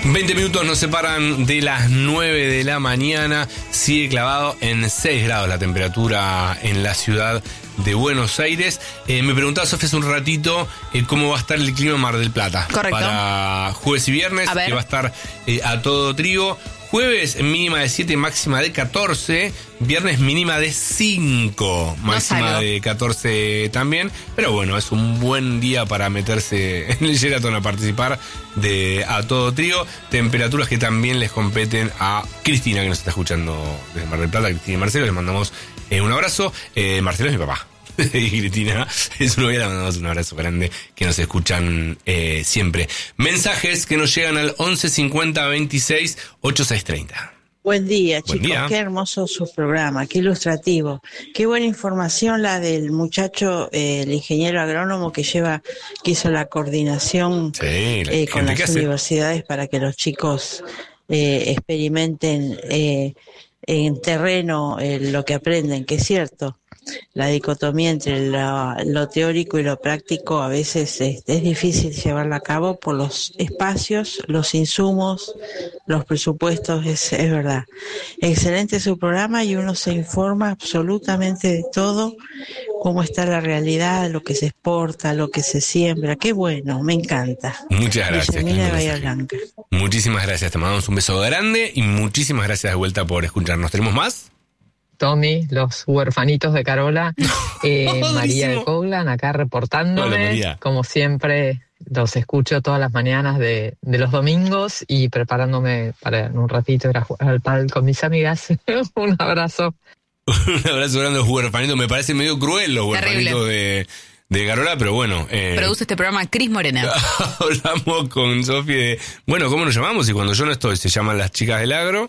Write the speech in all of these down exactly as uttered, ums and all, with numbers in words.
veinte minutos nos separan de las nueve de la mañana. Sigue clavado en seis grados la temperatura en la ciudad de Buenos Aires. Eh, me preguntaba, Sofía, hace un ratito eh, cómo va a estar el clima en Mar del Plata. Correcto. Para jueves y viernes, que va a estar eh, a todo trigo. Jueves mínima de siete, máxima de catorce. Viernes mínima de cinco, máxima no de catorce también. Pero bueno, es un buen día para meterse en el Sheraton a participar de A Todo Trigo. Temperaturas que también les competen a Cristina, que nos está escuchando desde Mar del Plata. Cristina y Marcelo, les mandamos eh, un abrazo. Eh, Marcelo es mi papá. Y Cristina es su novia, le mandamos un abrazo grande, que nos escuchan eh, siempre. Mensajes que nos llegan al once cincuenta veintiséis ochenta y seis treinta. Buen día, Buen chicos. día. Qué hermoso su programa, qué ilustrativo. Qué buena información la del muchacho, eh, el ingeniero agrónomo que lleva, que hizo la coordinación sí, la eh, con las universidades para que los chicos eh, experimenten eh, en terreno eh, lo que aprenden, que es cierto. La dicotomía entre lo, lo teórico y lo práctico a veces es, es difícil llevarla a cabo por los espacios, los insumos, los presupuestos, es, es verdad. Excelente su programa y uno se informa absolutamente de todo, cómo está la realidad, lo que se exporta, lo que se siembra. Qué bueno, me encanta. Muchas gracias. Guillermina de Bahía Blanca. Muchísimas gracias, te mandamos un beso grande y muchísimas gracias de vuelta por escucharnos. ¿Tenemos más? Tommy, los huerfanitos de Carola, eh, María de Coglan, acá reportándome. Hola, como siempre, los escucho todas las mañanas de, de los domingos y preparándome para en un ratito ir a jugar al pádel con mis amigas. Un abrazo. Un abrazo grande a los huerfanitos. Me parece medio cruel los huerfanitos de, de Carola, pero bueno. Eh, Produce este programa Cris Morena. Hablamos con Sofía de, bueno, ¿cómo nos llamamos? Y cuando yo no estoy, se llaman Las Chicas del Agro.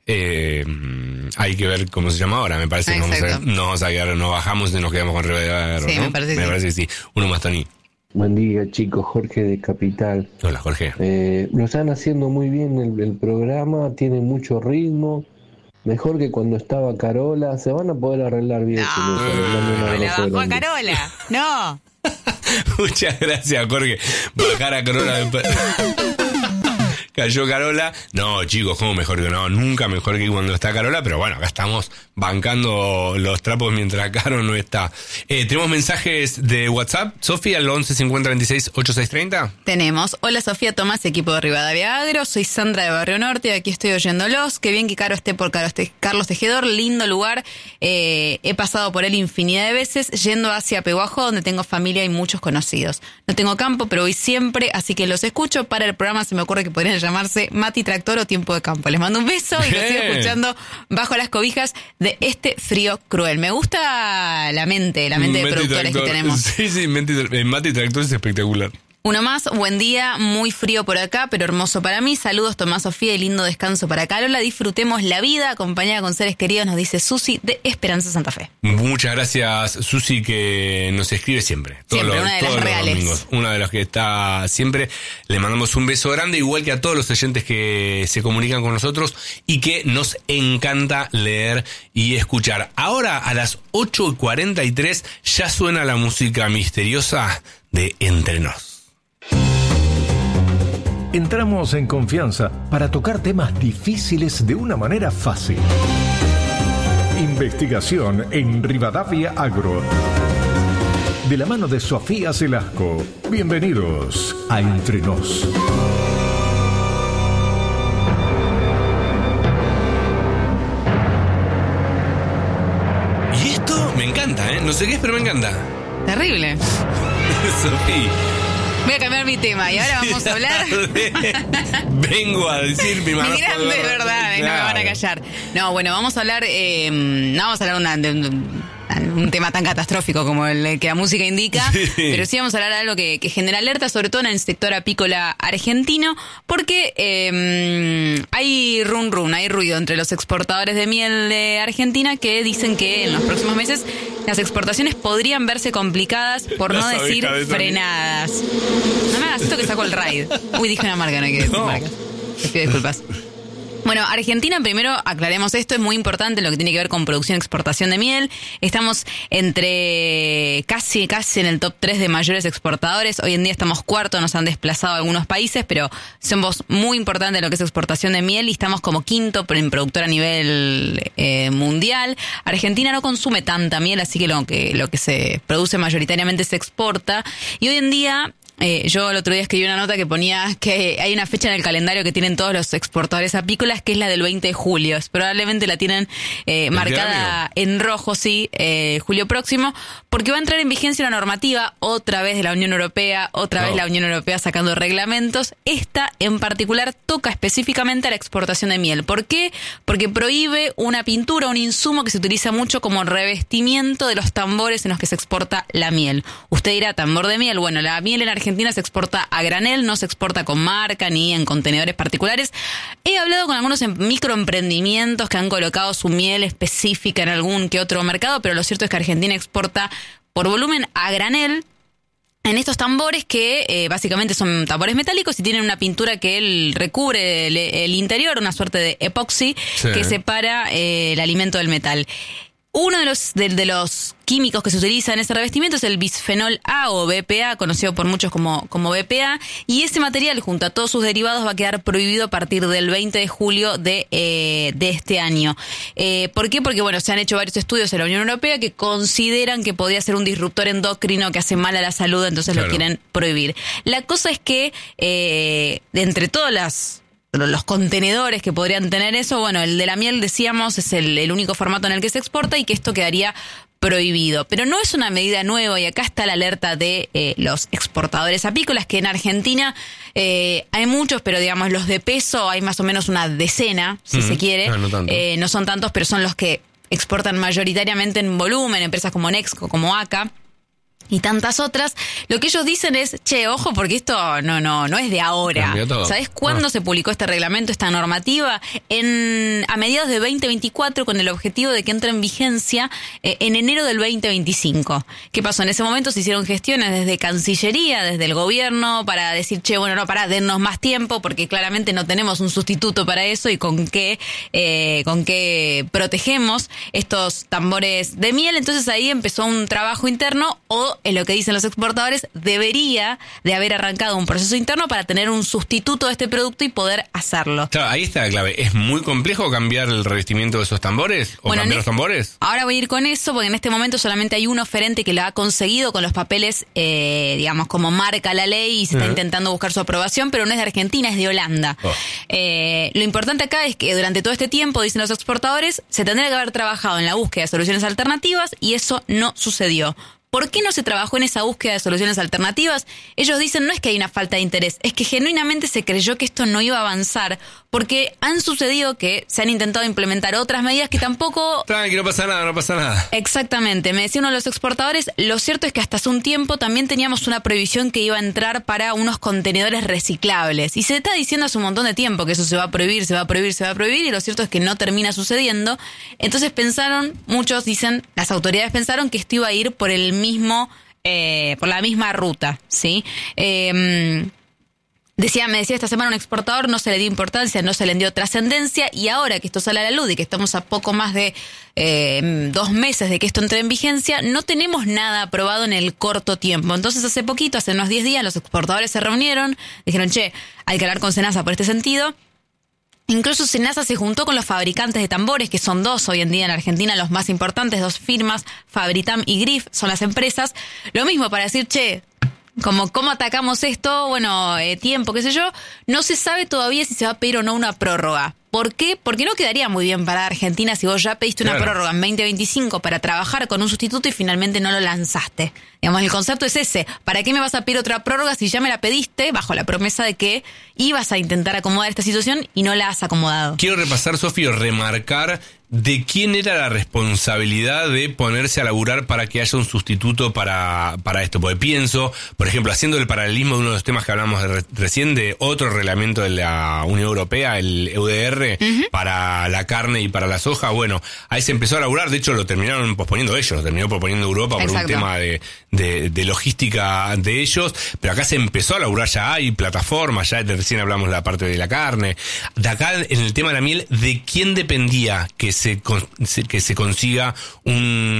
Eh, hay que ver cómo se llama ahora. Me parece que no vamos, a, no vamos a quedar, no bajamos y nos quedamos con Rivadavia. Sí, ¿no? me parece, me sí. parece que sí. Uno más, Tony. Buen día, chicos. Jorge de Capital. Hola, Jorge. Eh, lo están haciendo muy bien el, el programa, tiene mucho ritmo. Mejor que cuando estaba Carola. Se van a poder arreglar bien. No, no la bajó a Carola. No. Muchas gracias, Jorge. Bajar a Carola. Cayó Carola. No, chicos, ¿cómo mejor que no? Nunca mejor que cuando está Carola, pero bueno, acá estamos bancando los trapos mientras Caro no está. Eh, ¿Tenemos mensajes de WhatsApp? Sofía, al once cincuenta veintiséis ochenta y seis treinta. Tenemos. Hola, Sofía Tomás, equipo de Rivadavia Agro. Soy Sandra de Barrio Norte, aquí estoy oyéndolos. Qué bien que Caro esté por Carlos Tejedor, lindo lugar. Eh, he pasado por él infinidad de veces, yendo hacia Pehuajo, donde tengo familia y muchos conocidos. No tengo campo, pero voy siempre, así que los escucho. Para el programa se me ocurre que podrían llamarse Mati Tractor o Tiempo de Campo. Les mando un beso y los sigo escuchando bajo las cobijas de este frío cruel. Me gusta la mente, la mente de Mati productores Tractor. que tenemos. Sí, sí, Mati, Mati Tractor es espectacular. Uno más, buen día, muy frío por acá, pero hermoso para mí. Saludos, Tomás, Sofía, y lindo descanso para Carola. Disfrutemos la vida, acompañada con seres queridos, nos dice Susi de Esperanza Santa Fe. Muchas gracias, Susi, que nos escribe siempre. Todos siempre, los, una de todos las los reales. Domingos. Una de las que está siempre. Le mandamos un beso grande, igual que a todos los oyentes que se comunican con nosotros y que nos encanta leer y escuchar. Ahora, a las ocho y cuarenta y tres, ya suena la música misteriosa de Entre Nos. Entramos en confianza para tocar temas difíciles de una manera fácil. Investigación en Rivadavia Agro. De la mano de Sofía Celasco. Bienvenidos a Entre Nos. Y esto me encanta, ¿eh? No sé qué es, pero me encanta. Terrible. Sofía. Voy a cambiar mi tema y ahora vamos a hablar. Vengo a decir mi mamá. Mi grande verdad, y no me van a callar. No, bueno, vamos a hablar. Eh, no vamos a hablar una, de un, un tema tan catastrófico como el que la música indica, sí. Pero sí vamos a hablar de algo que, que genera alerta, sobre todo en el sector apícola argentino, porque eh, hay run run, hay ruido entre los exportadores de miel de Argentina que dicen que en los próximos meses las exportaciones podrían verse complicadas, por no decir frenadas. No me hagas esto que saco el raid. Uy, dije una marca, no hay que decir no. marca. Les pido disculpas. Bueno, Argentina, primero aclaremos esto, es muy importante lo que tiene que ver con producción y exportación de miel. Estamos entre casi, casi en el top tres de mayores exportadores. Hoy en día estamos cuarto, nos han desplazado algunos países, pero somos muy importantes en lo que es exportación de miel y estamos como quinto en productor a nivel eh, mundial. Argentina no consume tanta miel, así que lo que lo que se produce mayoritariamente se exporta. Y hoy en día... Eh, yo el otro día escribí una nota que ponía que hay una fecha en el calendario que tienen todos los exportadores apícolas, que es la del veinte de julio. Probablemente la tienen eh, marcada en rojo, sí, eh, julio próximo, porque va a entrar en vigencia una normativa otra vez de la Unión Europea, otra no. vez la Unión Europea sacando reglamentos. Esta en particular toca específicamente a la exportación de miel. ¿Por qué? Porque prohíbe una pintura, un insumo que se utiliza mucho como revestimiento de los tambores en los que se exporta la miel. Usted dirá, tambor de miel. Bueno, la miel en Argentina Argentina se exporta a granel, no se exporta con marca ni en contenedores particulares. He hablado con algunos microemprendimientos que han colocado su miel específica en algún que otro mercado, pero lo cierto es que Argentina exporta por volumen a granel en estos tambores que eh, básicamente son tambores metálicos y tienen una pintura que él recubre el, el interior, una suerte de epoxi sí. que separa eh, el alimento del metal. Uno de los de, de los químicos que se utiliza en ese revestimiento es el bisfenol A o B P A, conocido por muchos como, como B P A, y ese material junto a todos sus derivados va a quedar prohibido a partir del veinte de julio de, eh, de este año. Eh, ¿Por qué? Porque bueno, se han hecho varios estudios en la Unión Europea que consideran que podría ser un disruptor endocrino que hace mal a la salud, entonces claro. lo quieren prohibir. La cosa es que eh, de entre todas las los contenedores que podrían tener eso, bueno, el de la miel, decíamos, es el, el único formato en el que se exporta y que esto quedaría prohibido. Pero no es una medida nueva y acá está la alerta de eh, los exportadores apícolas, que en Argentina eh, hay muchos, pero digamos los de peso hay más o menos una decena, si mm, se quiere. No, no, tanto. Eh, no son tantos, pero son los que exportan mayoritariamente en volumen, empresas como Nexco, como A C A. Y tantas otras, lo que ellos dicen es, che, ojo, porque esto no no no es de ahora. ¿Sabés cuándo ah. se publicó este reglamento, esta normativa? En a mediados de veinte veinticuatro, con el objetivo de que entre en vigencia eh, en enero del veinte veinticinco. ¿Qué pasó? En ese momento se hicieron gestiones desde Cancillería, desde el gobierno, para decir, che, bueno, no, pará, dennos más tiempo, porque claramente no tenemos un sustituto para eso y con qué, eh, con qué protegemos estos tambores de miel. Entonces ahí empezó un trabajo interno o en lo que dicen los exportadores, debería de haber arrancado un proceso interno para tener un sustituto de este producto y poder hacerlo. Claro, ahí está la clave. ¿Es muy complejo cambiar el revestimiento de esos tambores? ¿O bueno, cambiar los tambores? Ahora voy a ir con eso, porque en este momento solamente hay un oferente que lo ha conseguido con los papeles, eh, digamos, como marca la ley y se está uh-huh. intentando buscar su aprobación, pero no es de Argentina, es de Holanda. Oh. Eh, lo importante acá es que durante todo este tiempo, dicen los exportadores, se tendría que haber trabajado en la búsqueda de soluciones alternativas y eso no sucedió. ¿Por qué no se trabajó en esa búsqueda de soluciones alternativas? Ellos dicen no es que hay una falta de interés, es que genuinamente se creyó que esto no iba a avanzar, porque han sucedido que se han intentado implementar otras medidas que tampoco... Tranqui, no pasa nada, no pasa nada. Exactamente, me decía uno de los exportadores, lo cierto es que hasta hace un tiempo también teníamos una prohibición que iba a entrar para unos contenedores reciclables, y se está diciendo hace un montón de tiempo que eso se va a prohibir, se va a prohibir, se va a prohibir, y lo cierto es que no termina sucediendo. Entonces pensaron, muchos dicen, las autoridades pensaron que esto iba a ir por el mismo eh, por la misma ruta, ¿sí? Eh, decía, me decía esta semana un exportador, no se le dio importancia, no se le dio trascendencia, y ahora que esto sale a la luz y que estamos a poco más de eh, dos meses de que esto entre en vigencia, no tenemos nada aprobado en el corto tiempo. Entonces hace poquito, hace unos diez días, los exportadores se reunieron, dijeron, che, hay que hablar con SENASA por este sentido. Incluso SENASA se juntó con los fabricantes de tambores, que son dos hoy en día en Argentina, los más importantes, dos firmas, Fabritam y Grif, son las empresas. Lo mismo para decir, che, como cómo atacamos esto, bueno, eh, tiempo, qué sé yo, no se sabe todavía si se va a pedir o no una prórroga. ¿Por qué? Porque no quedaría muy bien para Argentina si vos ya pediste una claro. prórroga en veinte veinticinco para trabajar con un sustituto y finalmente no lo lanzaste. Digamos, el concepto es ese. ¿Para qué me vas a pedir otra prórroga si ya me la pediste bajo la promesa de que ibas a intentar acomodar esta situación y no la has acomodado? Quiero repasar, Sofía, remarcar ¿de quién era la responsabilidad de ponerse a laburar para que haya un sustituto para, para esto? Porque pienso, por ejemplo, haciendo el paralelismo de uno de los temas que hablamos de re- recién, de otro reglamento de la Unión Europea, el E U D R, uh-huh. para la carne y para la soja, bueno, ahí se empezó a laburar, de hecho lo terminaron posponiendo ellos, lo terminó posponiendo Europa por Exacto. un tema de, de, de logística de ellos, pero acá se empezó a laburar, ya hay plataformas, ya recién hablamos de la parte de la carne. De acá, en el tema de la miel, ¿de quién dependía que se, que se consiga un,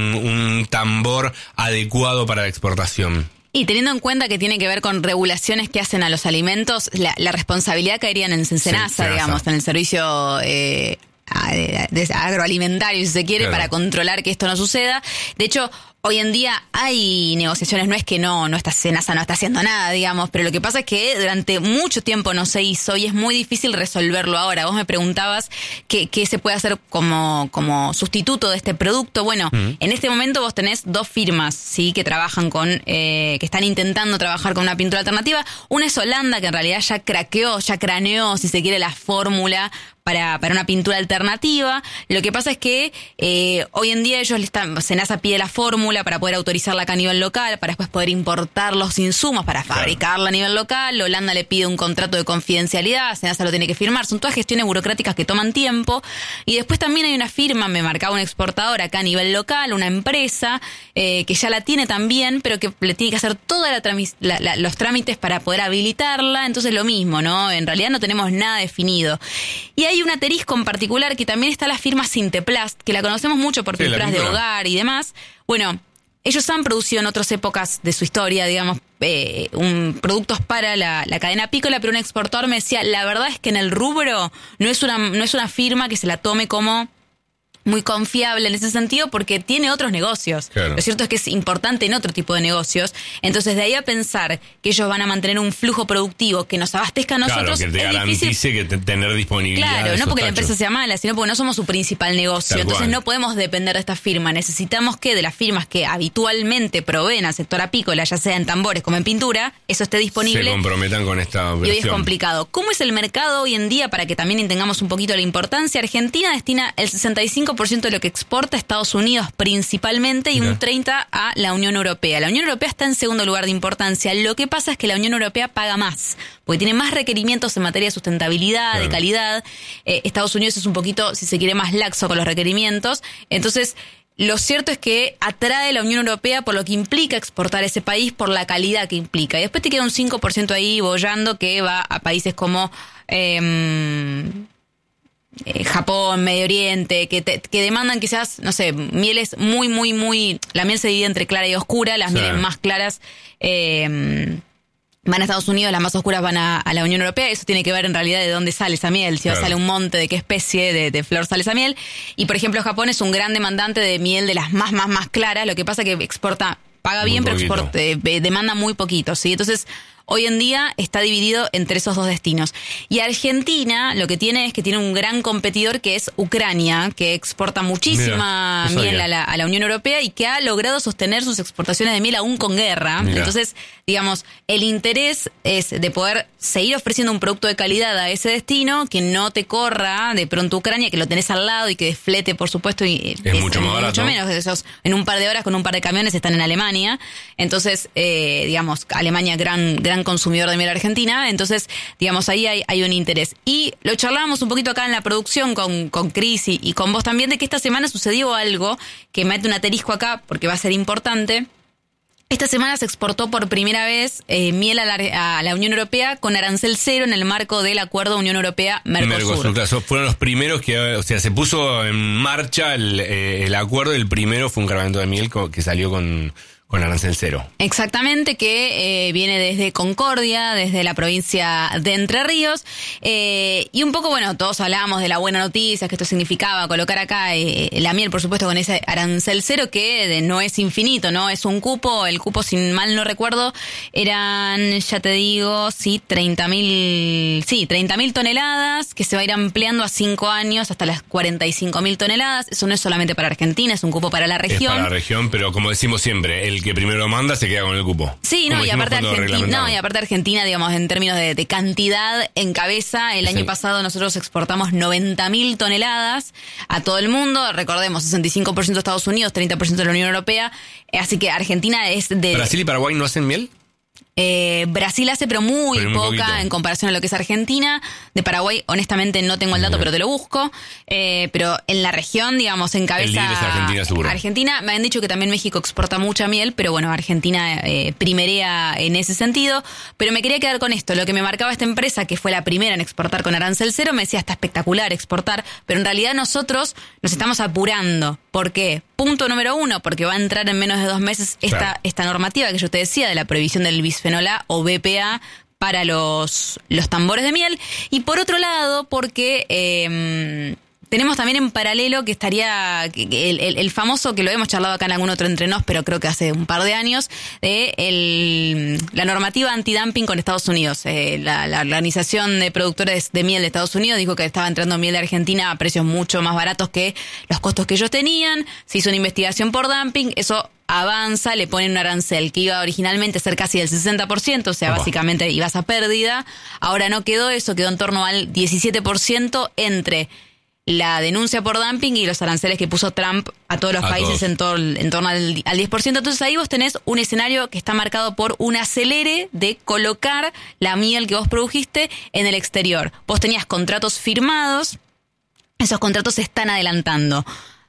un tambor adecuado para la exportación? Y teniendo en cuenta que tiene que ver con regulaciones que hacen a los alimentos, la, la responsabilidad caería en Senasa, sí, digamos, en el servicio eh, agroalimentario, si se quiere, claro. para controlar que esto no suceda. De hecho, hoy en día hay negociaciones, no es que no, no está Senasa no está haciendo nada, digamos, pero lo que pasa es que durante mucho tiempo no se hizo y es muy difícil resolverlo ahora. Vos me preguntabas qué, qué se puede hacer como, como sustituto de este producto. Bueno, uh-huh. en este momento vos tenés dos firmas, sí, que trabajan con, eh, que están intentando trabajar con una pintura alternativa. Una es Holanda, que en realidad ya craqueó, ya craneó, si se quiere, la fórmula para, para una pintura alternativa. Lo que pasa es que eh, hoy en día ellos le están, Senasa pide la fórmula para poder autorizarla acá a nivel local, para después poder importar los insumos para fabricarla a nivel local. Holanda le pide un contrato de confidencialidad, Senasa lo tiene que firmar. Son todas gestiones burocráticas que toman tiempo. Y después también hay una firma, me marcaba un exportador acá a nivel local, una empresa eh, que ya la tiene también, pero que le tiene que hacer todos la, la, los trámites para poder habilitarla. Entonces lo mismo, ¿no? En realidad no tenemos nada definido. Y hay un asterisco en particular que también está la firma Sinteplast, que la conocemos mucho por pinturas sí, de hogar y demás. Bueno, ellos han producido en otras épocas de su historia, digamos, eh, un, productos para la, la cadena apícola, pero un exportador me decía, la verdad es que en el rubro no es una, no es una firma que se la tome como muy confiable en ese sentido porque tiene otros negocios. Claro. Lo cierto es que es importante en otro tipo de negocios. Entonces, de ahí a pensar que ellos van a mantener un flujo productivo que nos abastezca a nosotros, claro, que te es garantice difícil. que te, tener disponibilidad. Claro, de no porque tachos. la empresa sea mala, sino porque no somos su principal negocio. Tal Entonces, cual. No podemos depender de esta firma. Necesitamos que de las firmas que habitualmente proveen al sector apícola, ya sea en tambores como en pintura, eso esté disponible. Se comprometan con esta versión. Y hoy es complicado. ¿Cómo es el mercado hoy en día? Para que también tengamos un poquito la importancia. Argentina destina el sesenta y cinco por ciento de lo que exporta a Estados Unidos principalmente y Mira. un treinta por ciento a la Unión Europea. La Unión Europea está en segundo lugar de importancia. Lo que pasa es que la Unión Europea paga más, porque tiene más requerimientos en materia de sustentabilidad, claro. de calidad. Eh, Estados Unidos es un poquito, si se quiere, más laxo con los requerimientos. Entonces, lo cierto es que atrae a la Unión Europea por lo que implica exportar a ese país, por la calidad que implica. Y después te queda un cinco por ciento ahí bollando que va a países como Eh, Eh, Japón, Medio Oriente, que, te, que demandan quizás, no sé, mieles muy, muy, muy... La miel se divide entre clara y oscura, las sí. mieles más claras eh, van a Estados Unidos, las más oscuras van a, a la Unión Europea. Eso tiene que ver en realidad de dónde sale esa miel, si claro. sale un monte, de qué especie de, de flor sale esa miel. Y por ejemplo, Japón es un gran demandante de miel de las más, más, más claras, lo que pasa que exporta, paga bien, pero exporta, eh, demanda muy poquito, ¿sí? Entonces, hoy en día está dividido entre esos dos destinos. Y Argentina lo que tiene es que tiene un gran competidor que es Ucrania, que exporta muchísima Mira, miel a la, a la Unión Europea y que ha logrado sostener sus exportaciones de miel aún con guerra. Mira. Entonces, digamos, el interés es de poder seguir ofreciendo un producto de calidad a ese destino, que no te corra de pronto Ucrania, que lo tenés al lado y que desflete, por supuesto, y es, es mucho más barato. Mucho menos. Esos, en un par de horas con un par de camiones están en Alemania. Entonces, eh, digamos, Alemania gran, gran consumidor de miel argentina, entonces, digamos, ahí hay, hay un interés. Y lo charlábamos un poquito acá en la producción con, con Cris y, y con vos también, de que esta semana sucedió algo que mete un asterisco acá, porque va a ser importante. Esta semana se exportó por primera vez eh, miel a la, a la Unión Europea con arancel cero en el marco del acuerdo Unión Europea-Mercosur. Mercosur, claro, fueron los primeros que, o sea, se puso en marcha el, eh, el acuerdo. El primero fue un cargamento de miel que salió con... Con arancel cero. Exactamente, que eh, viene desde Concordia, desde la provincia de Entre Ríos. Eh, y un poco, bueno, todos hablábamos de la buena noticia, que esto significaba colocar acá eh, la miel, por supuesto, con ese arancel cero, que de, no es infinito, ¿no? Es un cupo, el cupo, si mal no recuerdo, eran, ya te digo, sí, treinta mil, sí, treinta mil toneladas, que se va a ir ampliando a cinco años hasta las cuarenta y cinco mil toneladas. Eso no es solamente para Argentina, es un cupo para la región. Es para la región, pero como decimos siempre, el el que primero manda se queda con el cupo. Sí, no, y aparte, Argentina, no, y aparte Argentina, digamos, en términos de, de cantidad en cabeza, el sí. año pasado nosotros exportamos noventa mil toneladas a todo el mundo, recordemos, sesenta y cinco por ciento de Estados Unidos, treinta por ciento de la Unión Europea, así que Argentina es de... ¿Brasil y Paraguay no hacen miel? Eh, Brasil hace, pero muy pero poca poquito. En comparación a lo que es Argentina. De Paraguay, honestamente, no tengo el dato, Bien. pero te lo busco. Eh, pero en la región, digamos, en cabeza... El líder es Argentina, seguro. Argentina, me han dicho que también México exporta mucha miel, pero bueno, Argentina eh, primerea en ese sentido. Pero me quería quedar con esto. Lo que me marcaba esta empresa, que fue la primera en exportar con arancel cero, me decía, está espectacular exportar, pero en realidad nosotros nos estamos apurando. ¿Por qué? Punto número uno, porque va a entrar en menos de dos meses esta, claro. esta normativa que yo te decía de la prohibición del bisfenol A o B P A para los, los tambores de miel. Y por otro lado, porque eh, tenemos también en paralelo que estaría el, el, el famoso, que lo hemos charlado acá en algún otro entre nos, pero creo que hace un par de años, de el, la normativa antidumping con Estados Unidos. Eh, la, la Organización de Productores de Miel de Estados Unidos dijo que estaba entrando miel de Argentina a precios mucho más baratos que los costos que ellos tenían. Se hizo una investigación por dumping, eso avanza, le ponen un arancel que iba originalmente a ser casi del sesenta por ciento, o sea, Opa. básicamente ibas a pérdida. Ahora no quedó eso, quedó en torno al diecisiete por ciento entre la denuncia por dumping y los aranceles que puso Trump a todos los a países todos. En, todo, en torno al, al diez por ciento. Entonces ahí vos tenés un escenario que está marcado por un acelere de colocar la miel que vos produjiste en el exterior. Vos tenías contratos firmados, esos contratos se están adelantando.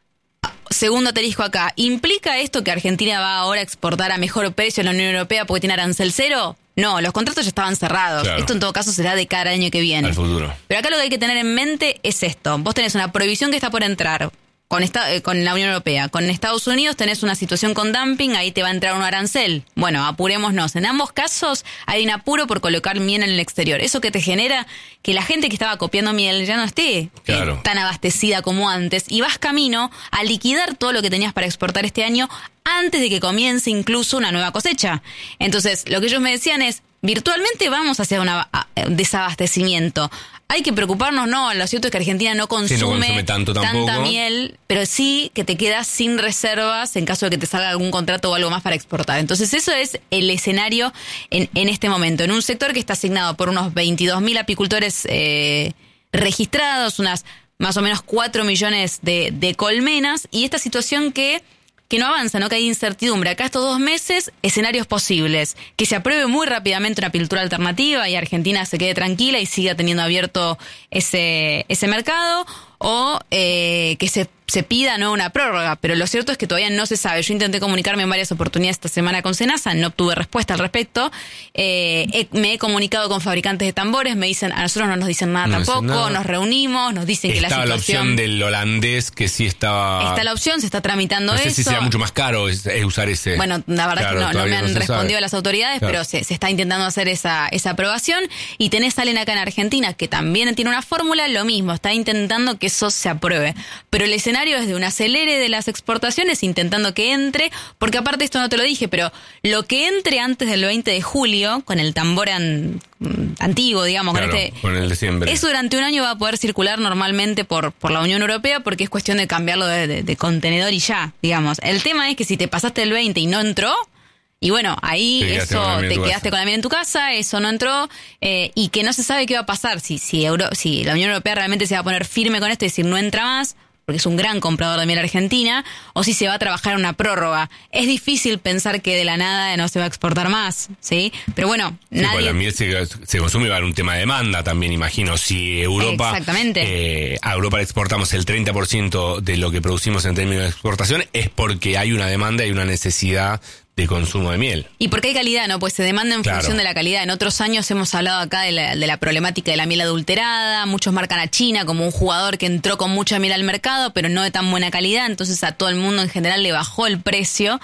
Segundo asterisco acá, ¿implica esto que Argentina va ahora a exportar a mejor precio en la Unión Europea porque tiene arancel cero? No, los contratos ya estaban cerrados. Claro. Esto en todo caso será de cara al año que viene. Al futuro. Pero acá lo que hay que tener en mente es esto. Vos tenés una prohibición que está por entrar con, esta, eh, con la Unión Europea. Con Estados Unidos tenés una situación con dumping, ahí te va a entrar un arancel. Bueno, apurémonos. En ambos casos hay un apuro por colocar miel en el exterior. Eso que te genera que la gente que estaba copiando miel ya no esté claro. eh, tan abastecida como antes. Y vas camino a liquidar todo lo que tenías para exportar este año antes de que comience incluso una nueva cosecha. Entonces, lo que ellos me decían es, virtualmente vamos hacia un desabastecimiento. Hay que preocuparnos, no, lo cierto es que Argentina no consume, sí, no consume tanto, tanta miel, pero sí que te quedas sin reservas en caso de que te salga algún contrato o algo más para exportar. Entonces eso es el escenario en, en este momento, en un sector que está asignado por unos veintidós mil apicultores eh, registrados, unas más o menos cuatro millones de, de colmenas, y esta situación que... que no avanza, ¿no? Que hay incertidumbre. Acá estos dos meses, escenarios posibles. Que se apruebe muy rápidamente una apicultura alternativa y Argentina se quede tranquila y siga teniendo abierto ese, ese mercado. O eh, que se, se pida no una prórroga, pero lo cierto es que todavía no se sabe. Yo intenté comunicarme en varias oportunidades esta semana con Senasa, no obtuve respuesta al respecto. Eh, he, me he comunicado con fabricantes de tambores, me dicen, a nosotros no nos dicen nada no tampoco, nada. Nos reunimos, nos dicen estaba que la situación... la opción del holandés que sí estaba... Está la opción, se está tramitando no eso. No sé si será mucho más caro es, es usar ese... Bueno, la verdad claro, que no, no me han no respondido sabe. las autoridades, claro. pero se, se está intentando hacer esa, esa aprobación. Y tenés Salen acá en Argentina, que también tiene una fórmula, lo mismo, está intentando que eso se apruebe. Pero el escenario es de un acelere de las exportaciones, intentando que entre, porque aparte esto no te lo dije, pero lo que entre antes del veinte de julio, con el tambor an, antiguo, digamos, claro, con este... con el de siempre. Eso durante un año va a poder circular normalmente por, por la Unión Europea, porque es cuestión de cambiarlo de, de, de contenedor y ya, digamos. El tema es que si te pasaste el veinte y no entró... Y bueno, ahí te eso te quedaste con la miel en tu casa, eso no entró, eh, y que no se sabe qué va a pasar, si si, Euro, si la Unión Europea realmente se va a poner firme con esto y decir no entra más, porque es un gran comprador de miel Argentina, o si se va a trabajar una prórroga. Es difícil pensar que de la nada no se va a exportar más, ¿sí? Pero bueno, sí, nadie... Pues la miel se, se consume y va a haber un tema de demanda también, imagino. Si Europa... Exactamente. Eh, a Europa le exportamos el treinta por ciento de lo que producimos en términos de exportación, es porque hay una demanda y una necesidad de consumo de miel. Y porque hay calidad, ¿no? Pues se demanda en claro. función de la calidad. En otros años hemos hablado acá de la, de la problemática de la miel adulterada. Muchos marcan a China como un jugador que entró con mucha miel al mercado, pero no de tan buena calidad. Entonces a todo el mundo en general le bajó el precio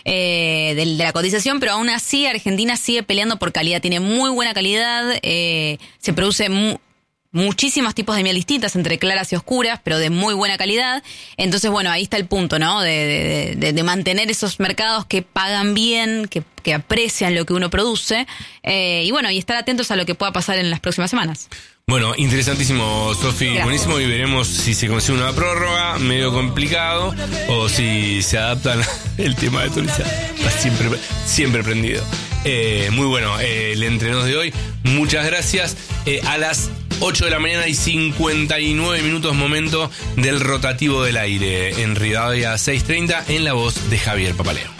eh, de, de la cotización, pero aún así Argentina sigue peleando por calidad. Tiene muy buena calidad, eh, se produce mu- muchísimos tipos de miel distintas, entre claras y oscuras, pero de muy buena calidad. Entonces, bueno, ahí está el punto, ¿no? De, de, de, de mantener esos mercados que pagan bien, que, que aprecian lo que uno produce. Eh, y bueno, y estar atentos a lo que pueda pasar en las próximas semanas. Bueno, interesantísimo, Sofi, buenísimo, y veremos si se consigue una prórroga, medio complicado, o si se adaptan el tema de Turiza. Está siempre, siempre prendido. Eh, muy bueno, eh, el entrenos de hoy. Muchas gracias. Eh, a las ocho de la mañana y cincuenta y nueve minutos, momento del rotativo del aire en Rivadavia seiscientos treinta, en la voz de Javier Papaleo.